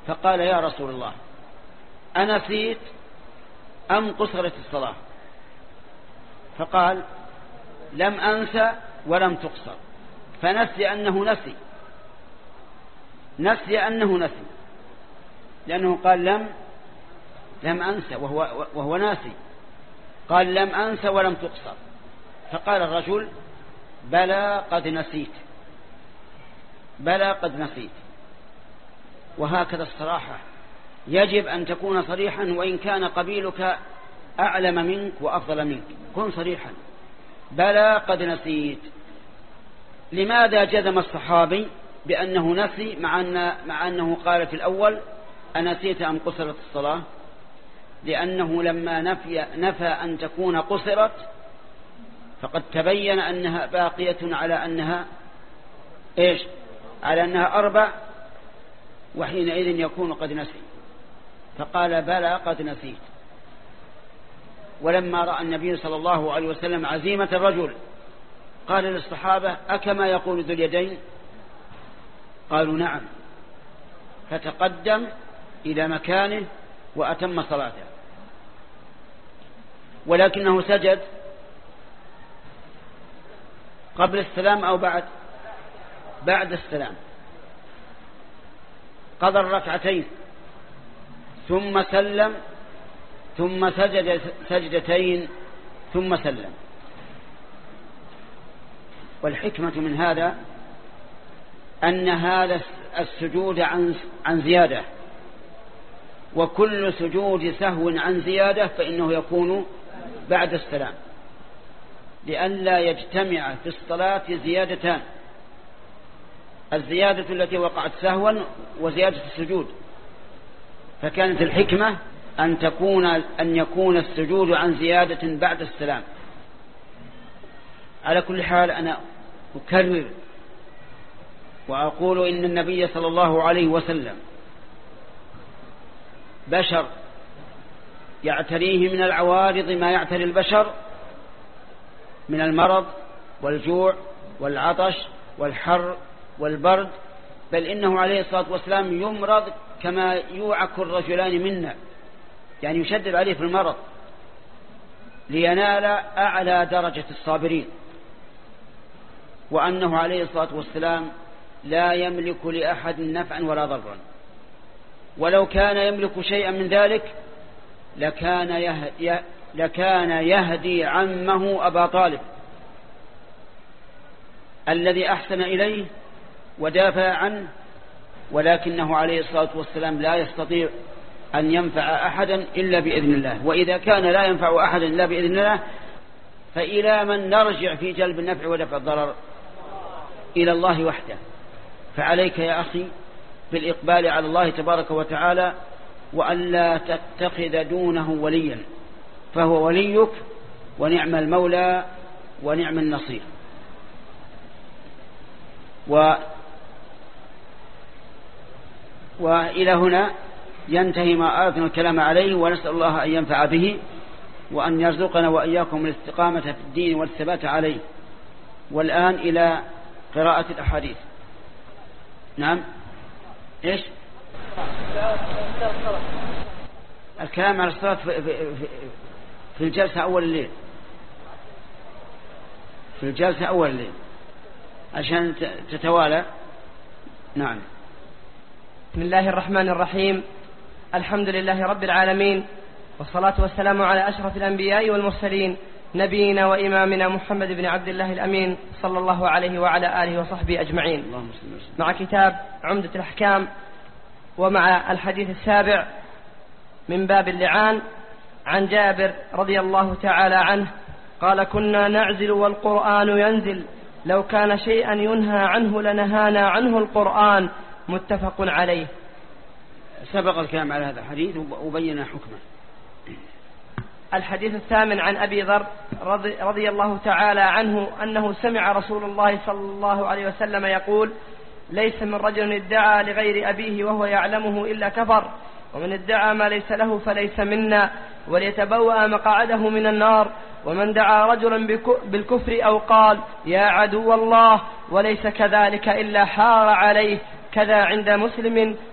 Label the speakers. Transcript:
Speaker 1: فقال يا رسول الله أنسيت أم قصرت الصلاة؟ فقال لم أنسى ولم تقصر. فنسي أنه نسي أنه نسي، لأنه قال لم أنسى وهو ناسي، قال لم أنسى ولم تقصر. فقال الرجل بلى قد نسيت، بلى قد نسيت. وهكذا الصراحة يجب أن تكون صريحا، وإن كان قبيلك أعلم منك وأفضل منك كن صريحا، بلى قد نسيت. لماذا جزم الصحابي بأنه نسي مع أنه قال في الأول أنسيت أم قصرت الصلاة؟ لأنه لما نفى أن تكون قصرت فقد تبين أنها باقية على أنها إيش؟ على أنها 4، وحينئذ يكون قد نسي. فقال بلى قد نسيت. ولما رأى النبي صلى الله عليه وسلم عزيمة الرجل قال للصحابة أكما يقول ذو اليدين؟ قالوا نعم. فتقدم إلى مكانه وأتم صلاته، ولكنه سجد قبل السلام أو بعد السلام، قضى الركعتين ثم سلم ثم سجد سجدتين ثم سلم. والحكمة من هذا أن هذا السجود عن زيادة، وكل سجود سهو عن زيادة فإنه يكون بعد السلام، لئلا يجتمع في الصلاة زيادتان: الزيادة التي وقعت سهوا وزيادة السجود. فكانت الحكمة أن يكون السجود عن زيادة بعد السلام. على كل حال أنا أكرر وأقول إن النبي صلى الله عليه وسلم بشر يعتريه من العوارض ما يعتري البشر من المرض والجوع والعطش والحر والبرد، بل إنه عليه الصلاة والسلام يمرض كما يوعك الرجلان منا، يعني يشدد عليه في المرض لينال أعلى درجة الصابرين. وأنه عليه الصلاة والسلام لا يملك لأحد نفعا ولا ضرا، ولو كان يملك شيئا من ذلك لكان يهدي عمه أبا طالب الذي أحسن إليه ودافع عنه، ولكنه عليه الصلاة والسلام لا يستطيع أن ينفع أحدا إلا بإذن الله. وإذا كان لا ينفع أحدا إلا بإذن الله فإلى من نرجع في جلب النفع ودفع الضرر؟ إلى الله وحده. فعليك يا أخي بالإقبال على الله تبارك وتعالى، وأن لا تتخذ دونه وليا، فهو وليك ونعم المولى ونعم النصير. وإلى هنا ينتهي ما أردنا الكلام عليه، ونسأل الله أن ينفع به وأن يرزقنا وإياكم الاستقامة في الدين والثبات عليه. والآن إلى قراءة الأحاديث. نعم. إيش الكلام على الصلاة في الجلسة أول الليل، في الجلسة أول الليل عشان تتوالى. نعم.
Speaker 2: بسم الله الرحمن الرحيم. الحمد لله رب العالمين، والصلاة والسلام على أشرف الأنبياء والمرسلين، نبينا وإمامنا محمد بن عبد الله الأمين صلى الله عليه وعلى آله وصحبه أجمعين. مع كتاب عمدة الأحكام، ومع الحديث السابع من باب اللعان، عن جابر رضي الله تعالى عنه قال: كنا نعزل والقرآن ينزل، لو كان شيئا ينهى عنه لنهانا عنه القرآن. متفق عليه.
Speaker 1: سبق الكلام على هذا الحديث وبين حكمه.
Speaker 2: الحديث الثامن عن أبي ذر رضي الله تعالى عنه أنه سمع رسول الله صلى الله عليه وسلم يقول: ليس من رجل ادعى لغير أبيه وهو يعلمه إلا كفر، ومن ادعى ما ليس له فليس منا، وليتبوأ مقعده من النار. ومن دعا رجلا بالكفر أو قال يا عدو الله وليس كذلك إلا حار عليه. كذا عند مسلم.